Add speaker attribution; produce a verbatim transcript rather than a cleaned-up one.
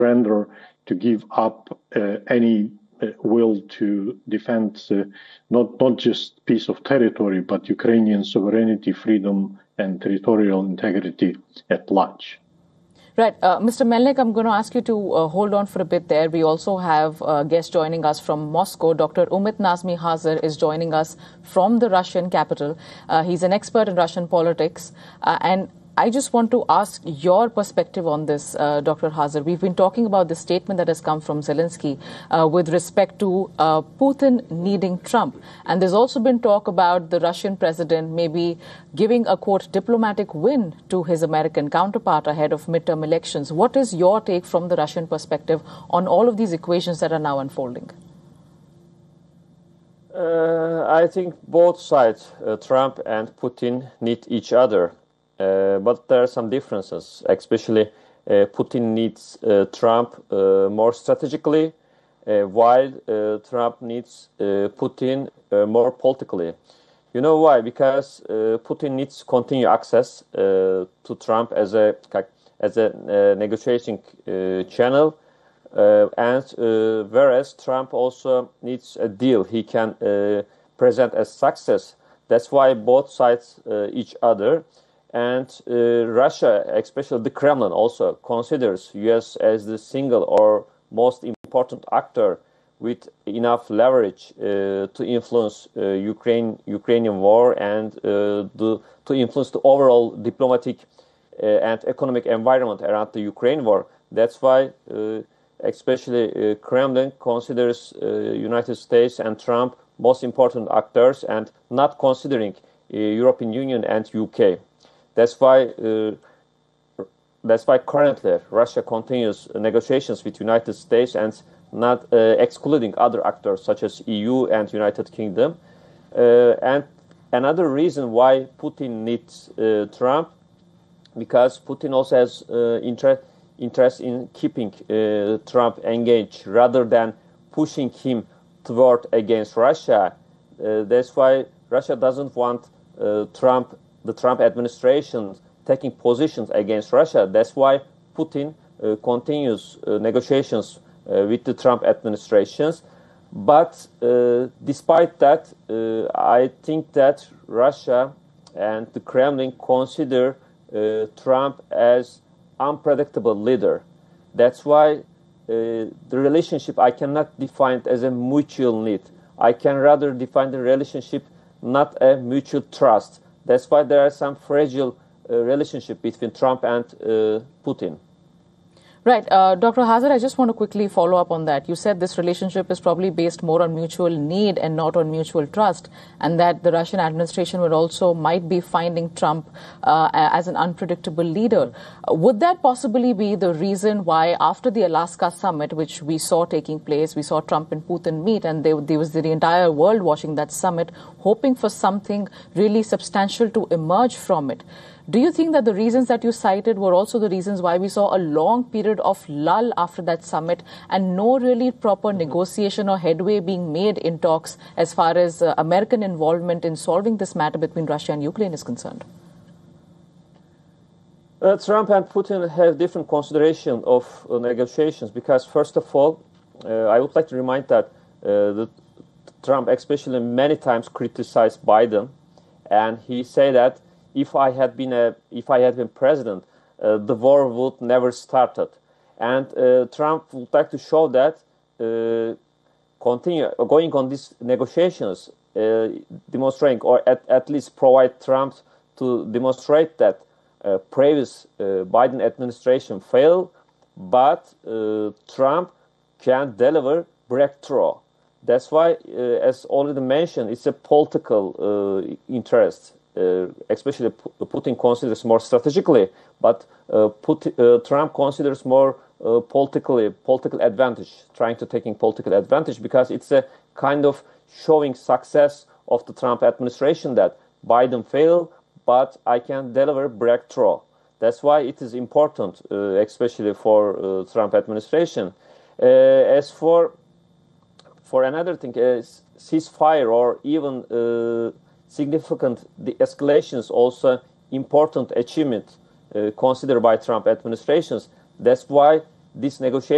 Speaker 1: surrender, to give up uh, any uh, will to defend uh, not, not just piece of territory, but Ukrainian sovereignty, freedom, and territorial integrity at large.
Speaker 2: Right. Uh, Mister Melnik, I'm going to ask you to uh, hold on for a bit there. We also have a guest joining us from Moscow. Doctor Umit Nazmi Hazar is joining us from the Russian capital. Uh, he's an expert in Russian politics. Uh, and I just want to ask your perspective on this, uh, Doctor Hazar. We've been talking about the statement that has come from Zelensky uh, with respect to uh, Putin needing Trump. And there's also been talk about the Russian president maybe giving a, quote, diplomatic win to his American counterpart ahead of midterm elections. What is your take from the Russian perspective on all of these equations that are now unfolding?
Speaker 3: Uh, I think both sides, uh, Trump and Putin, need each other. Uh, but there are some differences, especially uh, Putin needs uh, Trump uh, more strategically, uh, while uh, Trump needs uh, Putin uh, more politically. You know why? Because uh, Putin needs continue access uh, to Trump as a as a uh, negotiating uh, channel, uh, and uh, whereas Trump also needs a deal he can uh, present as success. That's why both sides uh, each other. And uh, Russia, especially the Kremlin, also considers U S as the single or most important actor with enough leverage uh, to influence uh, Ukraine Ukrainian war and uh, the, to influence the overall diplomatic uh, and economic environment around the Ukraine war. That's why, uh, especially uh, Kremlin considers uh, United States and Trump most important actors, and not considering uh, European Union and U K. That's why uh, that's why currently Russia continues negotiations with United States and not uh, excluding other actors such as E U and United Kingdom. Uh, and another reason why Putin needs uh, Trump, because Putin also has uh, interest interest in keeping uh, Trump engaged rather than pushing him toward against Russia. Uh, that's why Russia doesn't want uh, Trump. the Trump administration taking positions against Russia. That's why Putin uh, continues uh, negotiations uh, with the Trump administrations. But uh, despite that, uh, I think that Russia and the Kremlin consider uh, Trump as unpredictable leader. That's why uh, the relationship I cannot define it as a mutual need. I can rather define the relationship not a mutual trust. That's why there are some fragile uh, relationship between Trump and uh, Putin.
Speaker 2: Right. Uh, Doctor Hazar, I just want to quickly follow up on that. You said this relationship is probably based more on mutual need and not on mutual trust, and that the Russian administration would also might be finding Trump uh, as an unpredictable leader. Uh, would that possibly be the reason why after the Alaska summit, which we saw taking place, we saw Trump and Putin meet, and they, there was the entire world watching that summit, hoping for something really substantial to emerge from it? Do you think that the reasons that you cited were also the reasons why we saw a long period of lull after that summit and no really proper negotiation or headway being made in talks as far as uh, American involvement in solving this matter between Russia and Ukraine is concerned?
Speaker 3: Uh, Trump and Putin have different consideration of uh, negotiations because, first of all, uh, I would like to remind that uh, the, Trump especially many times criticized Biden, and he said that If I had been a, if I had been president, uh, the war would never started, and uh, Trump would like to show that uh, continue going on these negotiations, uh, demonstrating or at, at least provide Trump to demonstrate that uh, previous uh, Biden administration failed, but uh, Trump can deliver breakthrough. That's why, uh, as already mentioned, it's a political uh, interest. Uh, especially Putin considers more strategically, but uh, Putin, uh, Trump considers more uh, politically political advantage, trying to taking political advantage because it's a kind of showing success of the Trump administration that Biden failed, but I can deliver breakthrough. That's why it is important, uh, especially for uh, Trump administration. Uh, as for for another thing, uh, ceasefire or even uh, significant de-escalations also important achievement uh, considered by Trump administrations. That's why this negotiation